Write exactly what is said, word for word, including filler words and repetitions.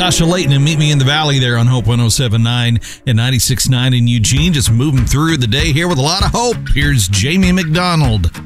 Sasha Layton and Meet Me in the Valley there on Hope one oh seven point nine and ninety-six point nine in Eugene. Just moving through the day here with a lot of hope. Here's Jamie McDonald.